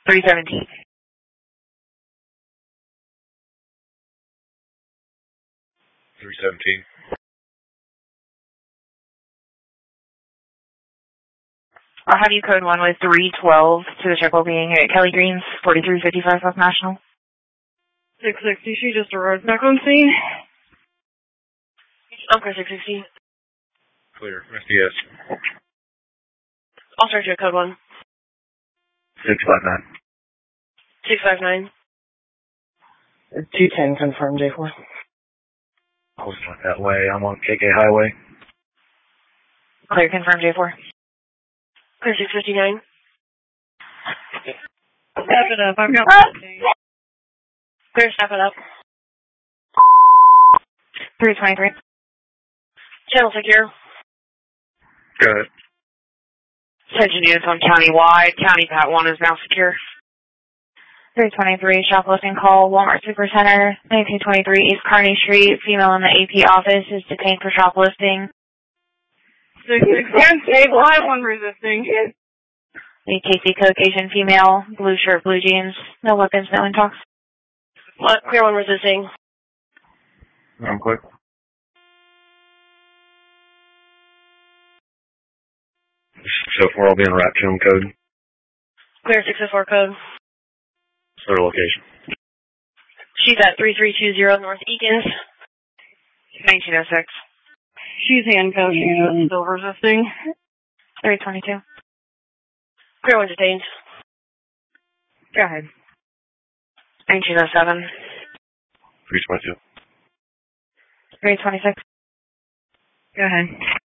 317. I'll have you code 1 with 312 to the check being at Kelly Greens, 4355 South National. 660, she just arrived back on scene. Umpire 660. Clear. SDS. I'll start you at code 1. 659. 659. 210 confirmed, J4. I was not that way. I'm on KK Highway. Clear, confirmed, J4. Clear 659. Step it up, I've got Clear, step it up. 323. Channel secure. Go ahead. Attention units on county-wide. County Pat 1 is now secure. 323, shoplifting call, Walmart Supercenter, 1923 East Kearney Street. Female in the AP office is detained for shoplifting. 661, stable, I have one resisting. The KC Caucasian female, blue shirt, blue jeans, no weapons, no intox. Clear 1 resisting. I'm quick. So far, I'll be in Rat Film code. Clear 604 code. Their location. She's at 3320 North Eakins. 1906. She's handcuffed, she's still resisting. 322. Clear 1 detained. Go ahead. 1907. 322. 326. Go ahead.